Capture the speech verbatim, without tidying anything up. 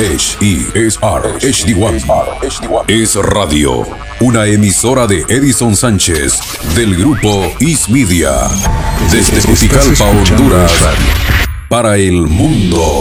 H E S R H D uno. Es Radio, una emisora de Edison Sánchez del grupo Is Media. Desde Juticalpa, Honduras, para el mundo.